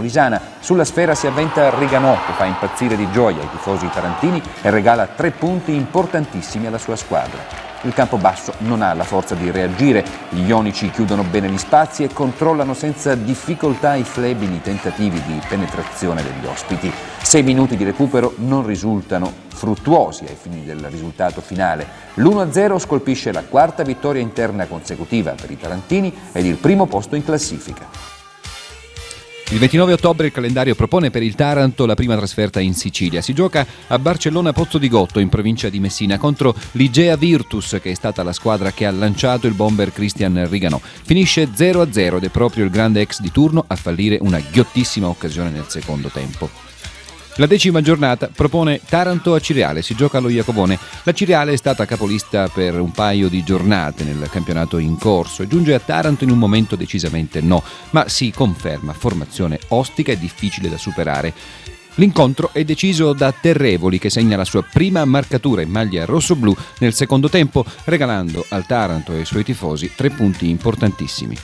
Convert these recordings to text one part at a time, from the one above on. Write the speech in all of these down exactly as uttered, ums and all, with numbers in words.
Molisana. Sulla sfera si avventa Riganò, che fa impazzire di gioia i tifosi tarantini e regala tre punti importantissimi alla sua squadra. Il campobasso non ha la forza di reagire, gli ionici chiudono bene gli spazi e controllano senza difficoltà i flebili tentativi di penetrazione degli ospiti. Sei minuti di recupero non risultano fruttuosi ai fini del risultato finale. l'uno a zero scolpisce la quarta vittoria interna consecutiva per i tarantini ed il primo posto in classifica. Il ventinove ottobre il calendario propone per il Taranto la prima trasferta in Sicilia. Si gioca a Barcellona Pozzo di Gotto, in provincia di Messina, contro l'Igea Virtus, che è stata la squadra che ha lanciato il bomber Cristian Riganò. Finisce zero a zero ed è proprio il grande ex di turno a fallire una ghiottissima occasione nel secondo tempo. La decima giornata propone Taranto a Cireale, si gioca allo Iacobone. La Cireale è stata capolista per un paio di giornate nel campionato in corso e giunge a Taranto in un momento decisamente no, ma si conferma formazione ostica e difficile da superare. L'incontro è deciso da Terrevoli, che segna la sua prima marcatura in maglia rosso-blu nel secondo tempo, regalando al Taranto e ai suoi tifosi tre punti importantissimi.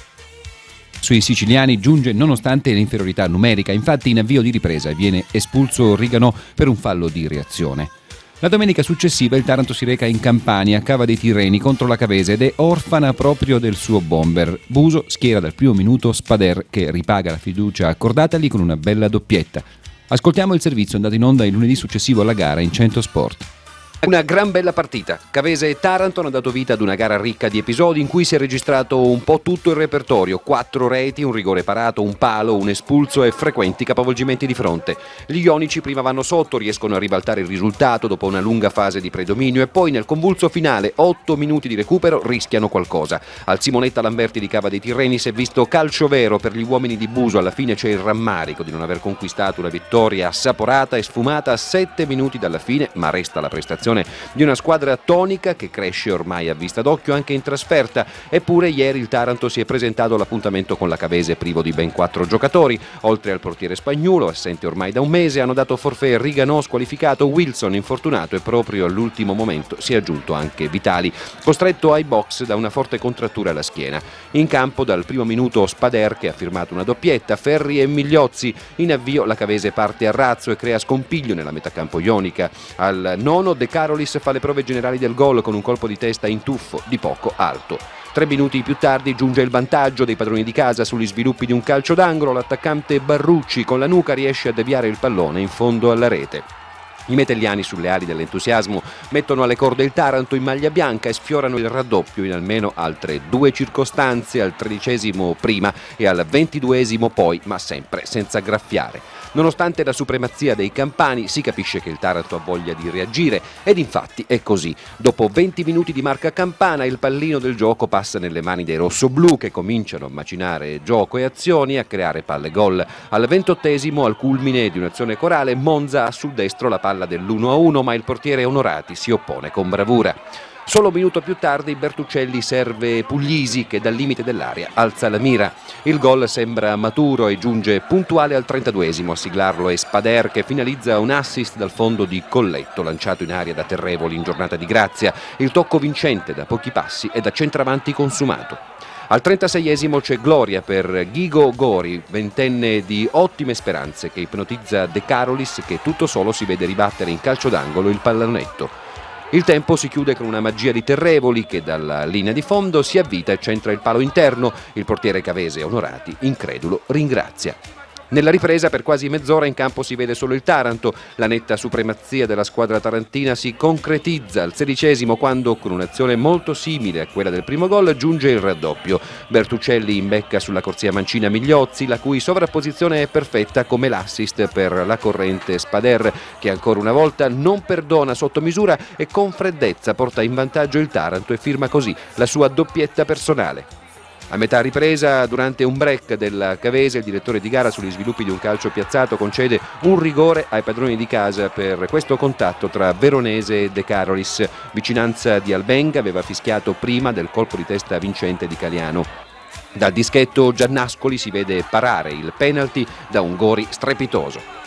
Sui siciliani giunge nonostante l'inferiorità numerica, infatti in avvio di ripresa viene espulso Riganò per un fallo di reazione. La domenica successiva il Taranto si reca in Campania, a Cava dei Tirreni, contro la Cavese ed è orfana proprio del suo bomber. Buso schiera dal primo minuto Spader, che ripaga la fiducia accordatagli con una bella doppietta. Ascoltiamo il servizio andato in onda il lunedì successivo alla gara in Cento Sport. Una gran bella partita. Cavese e Taranto hanno dato vita ad una gara ricca di episodi in cui si è registrato un po' tutto il repertorio: quattro reti, un rigore parato, un palo, un espulso e frequenti capovolgimenti di fronte. Gli ionici prima vanno sotto, riescono a ribaltare il risultato dopo una lunga fase di predominio e poi nel convulso finale, otto minuti di recupero, rischiano qualcosa. Al Simonetta Lamberti di Cava dei Tirreni si è visto calcio vero per gli uomini di Buso. Alla fine c'è il rammarico di non aver conquistato una vittoria assaporata e sfumata a sette minuti dalla fine, ma resta la prestazione di una squadra tonica che cresce ormai a vista d'occhio anche in trasferta. Eppure ieri il Taranto si è presentato all'appuntamento con la Cavese privo di ben quattro giocatori. Oltre al portiere Spagnuolo, assente ormai da un mese, hanno dato forfait Riganò squalificato, Wilson infortunato e proprio all'ultimo momento si è aggiunto anche Vitali, costretto ai box da una forte contrattura alla schiena. In campo dal primo minuto Spader, che ha firmato una doppietta, Ferri e Migliozzi. In avvio la Cavese parte a razzo e crea scompiglio nella metacampo ionica. Al nono De Carolis fa le prove generali del gol con un colpo di testa in tuffo di poco alto. Tre minuti più tardi giunge il vantaggio dei padroni di casa sugli sviluppi di un calcio d'angolo. L'attaccante Barrucci con la nuca riesce a deviare il pallone in fondo alla rete. I metelliani, sulle ali dell'entusiasmo, mettono alle corde il Taranto in maglia bianca e sfiorano il raddoppio in almeno altre due circostanze, al tredicesimo prima e al ventiduesimo poi, ma sempre senza graffiare. Nonostante la supremazia dei campani, si capisce che il Taranto ha voglia di reagire ed infatti è così. Dopo venti minuti di marca campana, il pallino del gioco passa nelle mani dei rossoblù, che cominciano a macinare gioco e azioni, a creare palle gol. Al ventottesimo, al culmine di un'azione corale, Monza ha sul destro la palla dell'uno a uno, ma il portiere Onorati si oppone con bravura. Solo un minuto più tardi Bertuccelli serve Puglisi, che dal limite dell'area alza la mira. Il gol sembra maturo e giunge puntuale al trentaduesimo. A siglarlo è Spader, che finalizza un assist dal fondo di Colletto, lanciato in aria da Terrevoli in giornata di grazia. Il tocco vincente da pochi passi e da centravanti consumato. Al trentaseiesimo c'è gloria per Ghigo Gori, ventenne di ottime speranze, che ipnotizza De Carolis, che tutto solo si vede ribattere in calcio d'angolo il pallonetto. Il tempo si chiude con una magia di Terrevoli, che dalla linea di fondo si avvita e centra il palo interno. Il portiere cavese Onorati, incredulo, ringrazia. Nella ripresa per quasi mezz'ora in campo si vede solo il Taranto. La netta supremazia della squadra tarantina si concretizza al sedicesimo, quando con un'azione molto simile a quella del primo gol giunge il raddoppio. Bertuccelli imbecca sulla corsia mancina Migliozzi, la cui sovrapposizione è perfetta, come l'assist per la corrente Spader, che ancora una volta non perdona sotto misura e con freddezza porta in vantaggio il Taranto e firma così la sua doppietta personale. A metà ripresa, durante un break della Cavese, il direttore di gara sugli sviluppi di un calcio piazzato concede un rigore ai padroni di casa per questo contatto tra Veronese e De Carolis. Vicinanza di Albenga, aveva fischiato prima del colpo di testa vincente di Caliano. Dal dischetto Giannascoli si vede parare il penalty da un Gori strepitoso.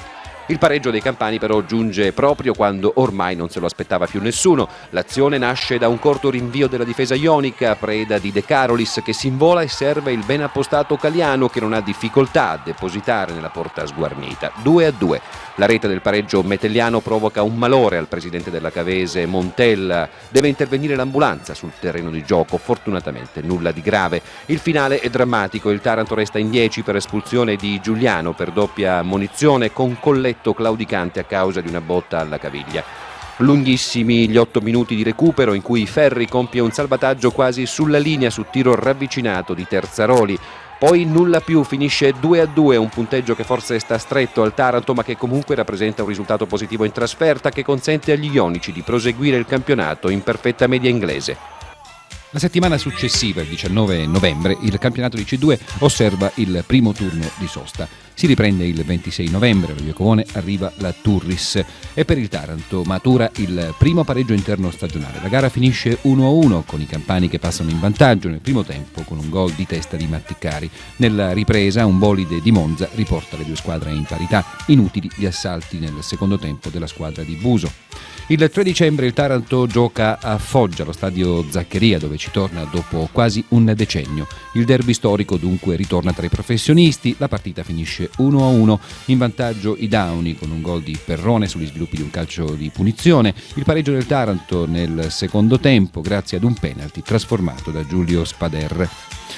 Il pareggio dei campani però giunge proprio quando ormai non se lo aspettava più nessuno. L'azione nasce da un corto rinvio della difesa ionica, preda di De Carolis, che si invola e serve il ben appostato Caliano, che non ha difficoltà a depositare nella porta sguarnita. due a due. La rete del pareggio metelliano provoca un malore al presidente della Cavese, Montella. Deve intervenire l'ambulanza sul terreno di gioco, fortunatamente nulla di grave. Il finale è drammatico, il Taranto resta in dieci per espulsione di Giuliano per doppia ammonizione, con colletto claudicante a causa di una botta alla caviglia. Lunghissimi gli otto minuti di recupero in cui Ferri compie un salvataggio quasi sulla linea su tiro ravvicinato di Terzaroli. Poi nulla più, finisce due a due, un punteggio che forse sta stretto al Taranto ma che comunque rappresenta un risultato positivo in trasferta che consente agli ionici di proseguire il campionato in perfetta media inglese. La settimana successiva, il diciannove novembre, il campionato di C due osserva il primo turno di sosta. Si riprende il ventisei novembre, allo Iacovone arriva la Turris e per il Taranto matura il primo pareggio interno stagionale. La gara finisce uno a uno con i campani che passano in vantaggio nel primo tempo con un gol di testa di Matticari. Nella ripresa un bolide di Monza riporta le due squadre in parità, inutili gli assalti nel secondo tempo della squadra di Buso. Il tre dicembre il Taranto gioca a Foggia, allo stadio Zaccheria, dove ci torna dopo quasi un decennio. Il derby storico dunque ritorna tra i professionisti, la partita finisce uno a uno, in vantaggio i Dauni con un gol di Perrone sugli sviluppi di un calcio di punizione, il pareggio del Taranto nel secondo tempo grazie ad un penalty trasformato da Giulio Spader.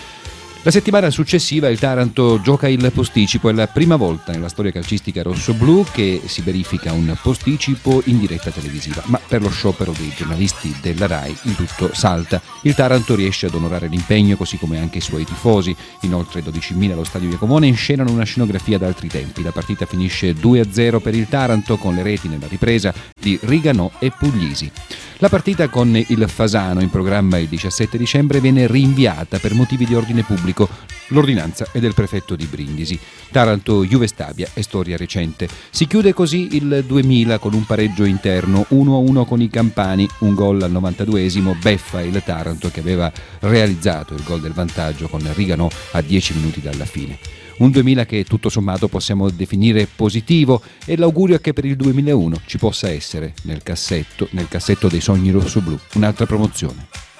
La settimana successiva il Taranto gioca il posticipo, è la prima volta nella storia calcistica rossoblu che si verifica un posticipo in diretta televisiva, ma per lo sciopero dei giornalisti della RAI il tutto salta. Il Taranto riesce ad onorare l'impegno, così come anche i suoi tifosi. In oltre dodicimila allo stadio Iacovone inscenano una scenografia d'altri tempi. La partita finisce due a zero per il Taranto con le reti nella ripresa di Riganò e Puglisi. La partita con il Fasano in programma il diciassette dicembre viene rinviata per motivi di ordine pubblico. L'ordinanza è del prefetto di Brindisi. Taranto-Juve Stabia è storia recente. Si chiude così il duemila con un pareggio interno uno a uno con i campani, un gol al novantaduesimo beffa il Taranto che aveva realizzato il gol del vantaggio con Riganò a dieci minuti dalla fine. Un duemila che tutto sommato possiamo definire positivo e l'augurio è che per il duemilauno ci possa essere nel cassetto, nel cassetto dei sogni rossoblu un'altra promozione.